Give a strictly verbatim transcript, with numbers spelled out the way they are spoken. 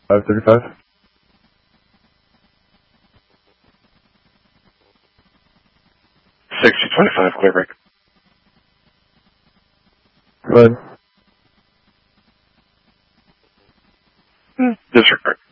five thirty-five. sixty twenty-five, clear break. Go ahead. Hmm. Disregard.